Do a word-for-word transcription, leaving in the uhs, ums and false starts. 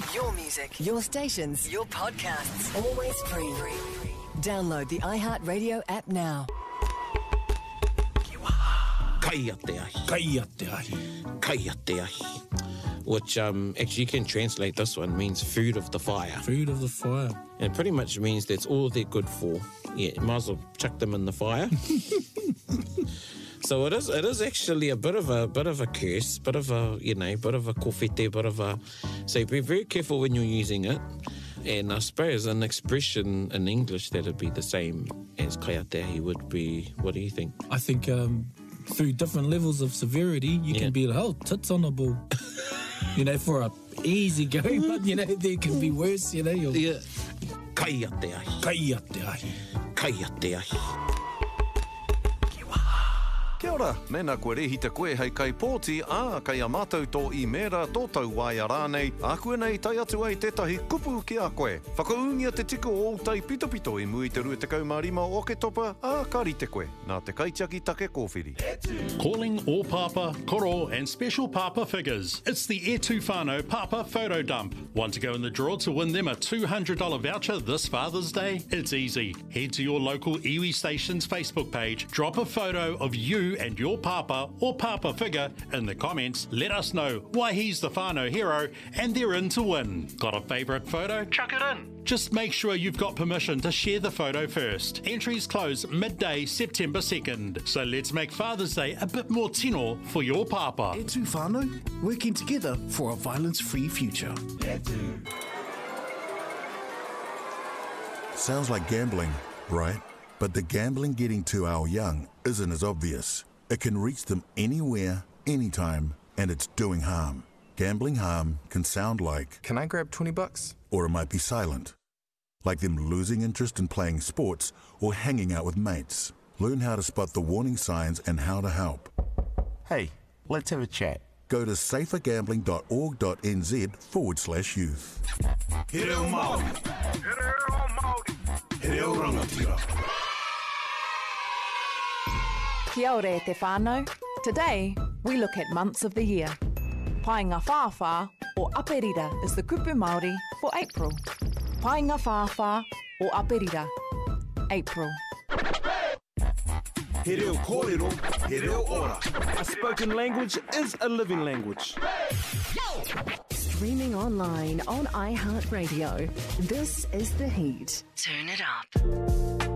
Your music, your stations, your podcasts, always free. Download the iHeartRadio app now. Kai te ahi. Kai te ahi. Kai te ahi. Which um, actually you can translate this one, means food of the fire. Food of the fire. And it pretty much means that's all they're good for. Yeah, you might as well chuck them in the fire. So it is it is actually a bit of a bit of a curse, bit of a, you know, bit of a kōwhete, bit of a... So be very careful when you're using it. And I suppose an expression in English that would be the same as kai te ahi would be, what do you think? I think um, through different levels of severity, you Yeah. can be like, oh, tits on a ball. You know, for a easy go, but, you know, there can be worse, you know. You're... Yeah. Kai te ahi. Kai te ahi. Kai te ahi. Kia ora, mena koe rehita koe hei kai pōti, ā, kai a mātou tō i mera, tō tau waia rānei, a koe nei tai atu ai tētahi kupu ki a koe. Whakaungia te tiko o tai pito pito i mui te rua te kaumārima o ke topa, ā, kari te koe, nā te kaitiaki take kōwhiri. Calling all Papa, Koro and special Papa figures. It's the E two Whānau Papa Photo Dump. Want to go in the draw to win them a two hundred dollars voucher this Father's Day? It's easy. Head to your local iwi Station's Facebook page, drop a photo of you and your Papa or Papa figure in the comments. Let us know why he's the whānau hero and they're in to win. Got a favourite photo? Chuck it in. Just make sure you've got permission to share the photo first. Entries close midday September second. So let's make Father's Day a bit more tino for your Papa. E two Whānau, working together for a violence-free future. Sounds like gambling, right? But the gambling getting to our young isn't as obvious. It can reach them anywhere, anytime, and it's doing harm. Gambling harm can sound like... Can I grab twenty bucks? Or it might be silent. Like them losing interest in playing sports or hanging out with mates. Learn how to spot the warning signs and how to help. Hey, let's have a chat. Go to safergambling.org.nz forward slash youth. He reo Māori. He reo Māori. He reo rangatira. Kia ora e te whānau. Today, we look at months of the year. Painga Whāwhā or Aperira is the kupu Māori for April. Painga Whāwhā or Aperira, April. He reo kōrero, he reo ora. A spoken language is a living language. Streaming online on iHeartRadio. This is The Heat. Turn it up.